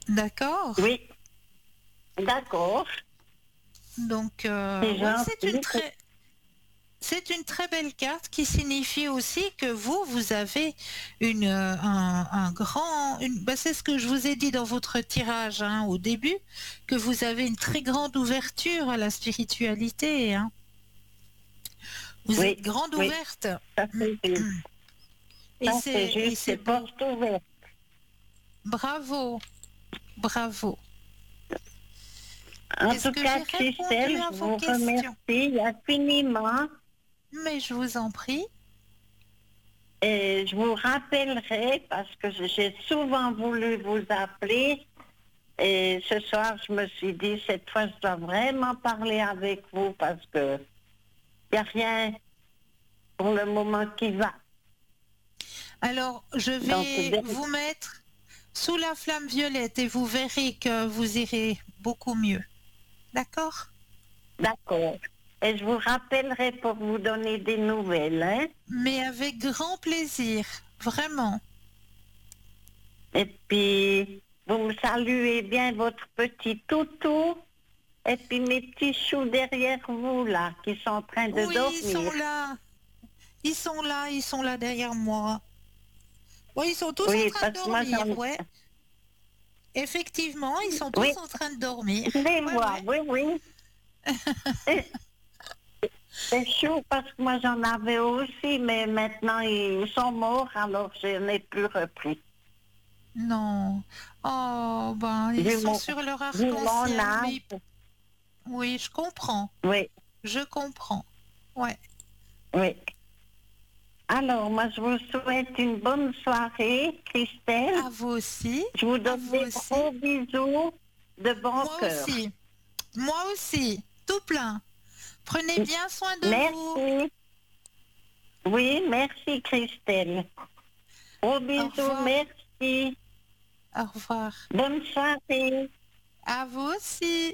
D'accord. Oui, d'accord. Donc, C'est ouais, gentil. c'est une très belle carte qui signifie aussi que vous avez un grand, c'est ce que je vous ai dit dans votre tirage hein, au début, que vous avez une très grande ouverture à la spiritualité. Hein. Vous êtes Oui, grande oui, ouverte. ça c'est juste. Et Ça c'est et juste, c'est c'est beau. porte ouverte. Bravo, bravo. En Est-ce tout que cas, j'ai répondu Christelle, à je vos vous questions? remercie infiniment Mais je vous en prie. et je vous rappellerai parce que j'ai souvent voulu vous appeler et ce soir, je me suis dit, cette fois, je dois vraiment parler avec vous parce que il n'y a rien pour le moment qui va. Alors, je Donc, vais vous mettre sous la flamme violette et vous verrez que vous irez beaucoup mieux. D'accord? d'accord. Et je vous rappellerai pour vous donner des nouvelles, hein. Mais avec grand plaisir, vraiment. Et puis, vous me saluez bien votre petit toutou et puis mes petits choux derrière vous, là, qui sont en train de Oui, ils sont dormir. là. Ils sont là derrière moi. Oui, ils sont tous en Oui, train de parce que moi, dormir, ouais. Effectivement, ils sont oui, tous en train de dormir. je les Ouais, vois, ouais. oui, oui. Et c'est chaud parce que moi, j'en avais aussi, mais maintenant, ils sont morts, alors je n'ai plus repris. Non. Oh, ben, ils Vu sont mon, sur leur vu mon arc-en-ciel, mais âge, oui, je comprends. oui, Je comprends. Ouais. oui. Alors, moi, je vous souhaite une bonne soirée, Christelle. À vous aussi. Je vous À donne vous des aussi. gros bisous de bon Moi cœur. aussi. Moi aussi. Tout plein. Prenez bien soin de vous. Merci. Oui, merci, Christelle. Gros Au bisous, revoir. merci. Au revoir. Bonne soirée. À vous aussi.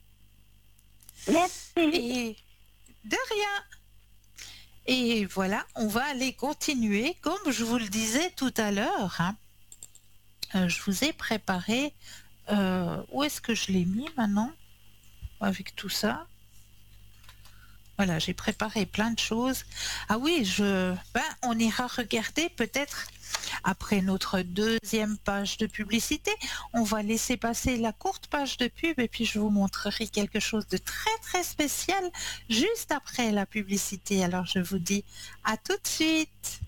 Merci. Et de rien. Et voilà, on va aller continuer. Comme je vous le disais tout à l'heure, hein, je vous ai préparé. Où est-ce que je l'ai mis maintenant? Avec tout ça. Voilà, j'ai préparé plein de choses. Ah oui, on ira regarder peut-être après notre deuxième page de publicité. On va laisser passer la courte page de pub et puis je vous montrerai quelque chose de très très spécial juste après la publicité. Alors je vous dis à tout de suite.